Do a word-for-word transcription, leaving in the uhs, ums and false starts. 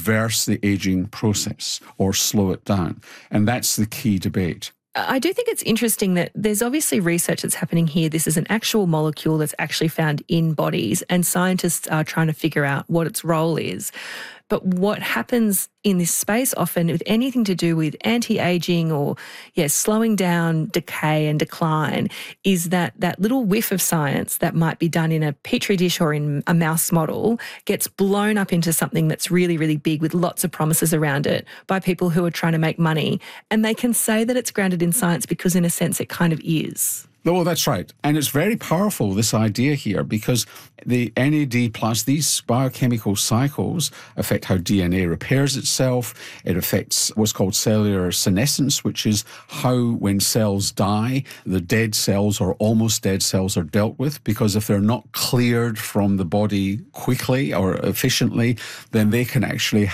reverse the ageing process or slow it down. And that's the key debate. I do think it's interesting that there's obviously research that's happening here. This is an actual molecule that's actually found in bodies, and scientists are trying to figure out what its role is. But what happens in this space often with anything to do with anti-aging or, yeah, slowing down decay and decline is that that little whiff of science that might be done in a petri dish or in a mouse model gets blown up into something that's really, really big with lots of promises around it by people who are trying to make money. And they can say that it's grounded in science because in a sense it kind of is. Oh, that's right. And it's very powerful, this idea here, because the N A D plus, these biochemical cycles affect how D N A repairs itself. It affects what's called cellular senescence, which is how when cells die, the dead cells or almost dead cells are dealt with, because if they're not cleared from the body quickly or efficiently, then they can actually